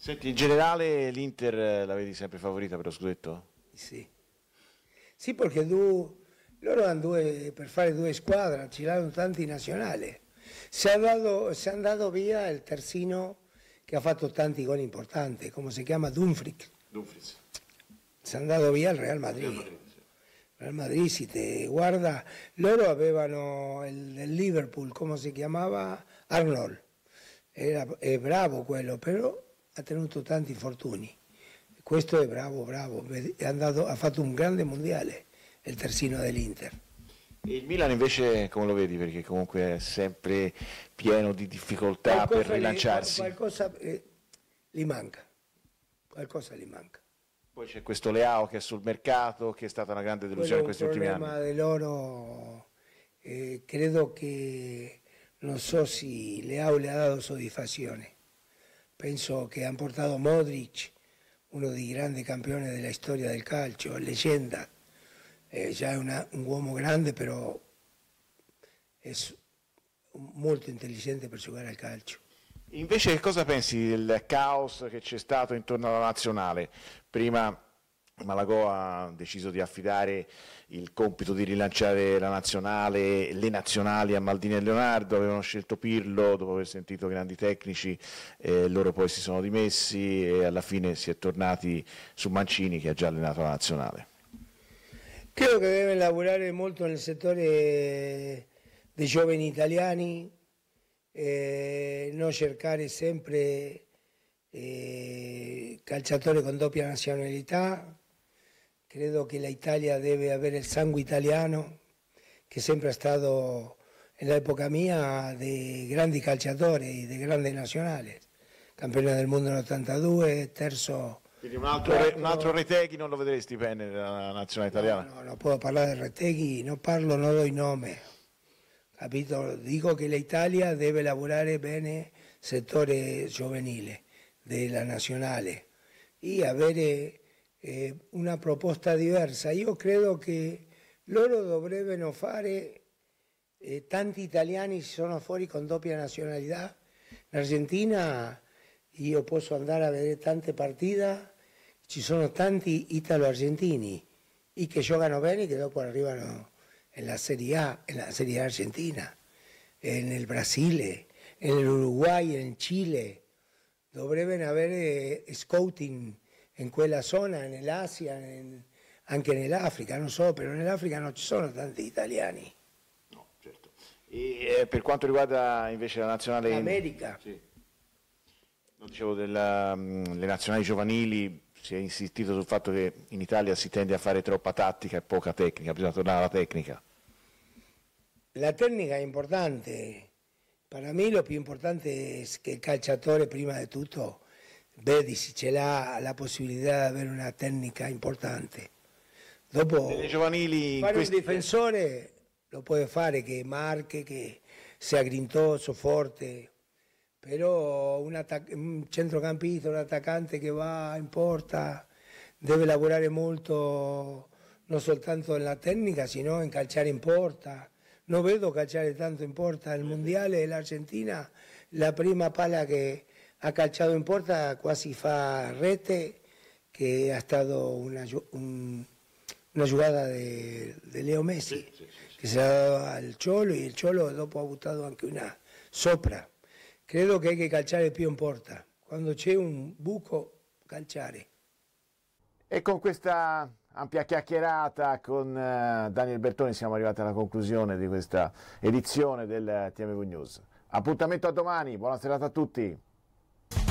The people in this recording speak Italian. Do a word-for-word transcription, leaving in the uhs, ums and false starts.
Senti, in generale l'Inter la vedi sempre favorita per lo scudetto? Sì, sì perché tu, loro hanno due, per fare due squadre, ci hanno tanti nazionali. Si è andato, si è andato via il terzino che ha fatto tanti gol importanti, come si chiama Dumfries. Dumfries. Si è andato via il Real Madrid. Real Madrid, sì. Real Madrid, si te guarda, loro avevano il, il Liverpool, come si chiamava? Arnold. Era, è bravo quello, però ha tenuto tanti infortuni. Questo è bravo, bravo, è andato, ha fatto un grande mondiale il terzino dell'Inter. E il Milan invece come lo vedi? Perché comunque è sempre pieno di difficoltà Qualcosa per rilanciarsi. Gli, qualcosa eh, gli manca, qualcosa gli manca. Poi c'è questo Leao che è sul mercato, che è stata una grande delusione in questi ultimi anni. Il problema di loro, eh, credo che, non so se Leao le ha dato soddisfazione. Penso che hanno portato Modric, uno dei grandi campioni della storia del calcio, leggenda, eh, già è una, un uomo grande, però è molto intelligente per giocare al calcio. Invece che cosa pensi del caos che c'è stato intorno alla nazionale? Prima Malagò ha deciso di affidare il compito di rilanciare la nazionale, le nazionali a Maldini e Leonardo, avevano scelto Pirlo dopo aver sentito grandi tecnici, eh, loro poi si sono dimessi e alla fine si è tornati su Mancini che ha già allenato la nazionale. Credo che deve lavorare molto nel settore dei giovani italiani, eh, non cercare sempre eh, calciatori con doppia nazionalità. Credo che l'Italia deve avere il sangue italiano, che è sempre stato nell'epoca mia dei grandi calciatori, dei grandi nazionali, campione del mondo nell'ottantadue, terzo. Quindi un altro, re, un altro Retegui non lo vedresti bene nella nazionale italiana? No, no, non puedo parlare del Retegui, non parlo, non do il nome, capito? Dico che l'Italia deve lavorare bene il settore giovanile della nazionale e avere eh, una proposta diversa. Io credo che loro dovrebbero fare, eh, tanti italiani sono fuori con doppia nazionalità, in Argentina io posso andare a vedere tante partite, ci sono tanti italo-argentini e che giocano bene, che dopo arrivano nella Serie A, nella Serie A argentina, nel Brasile, nell'Uruguay, in Cile. Dovrebbero avere scouting in quella zona, nell'Asia, anche nell'Africa, non so, però nell'Africa non ci sono tanti italiani. No, certo. E eh, per quanto riguarda invece la nazionale... L'America. Sì. Lo dicevo, della, um, le nazionali giovanili, si è insistito sul fatto che in Italia si tende a fare troppa tattica e poca tecnica, bisogna tornare alla tecnica. La tecnica è importante, per me lo più importante è che il calciatore prima di tutto vedi se ce l'ha la possibilità di avere una tecnica importante. Dopo delle giovanili fare questi... un difensore lo può fare, che marche, che sia grintoso, forte, però un, un centrocampista, un attaccante che va in porta deve lavorare molto non soltanto nella tecnica, sino in calciare in porta. Non vedo calciare tanto in porta al mondiale dell'Argentina, la prima palla che ha calciato in porta quasi fa rete, che è stata una, un, una giocata di Leo Messi, sì, sì, sì, che si è dato al Cholo e il Cholo dopo ha buttato anche una sopra. Credo che hay che calciare più in porta, quando c'è un buco calciare. E con questa ampia chiacchierata con uh, Daniel Bertoni siamo arrivati alla conclusione di questa edizione del T M V News. Appuntamento a domani, buona serata a tutti.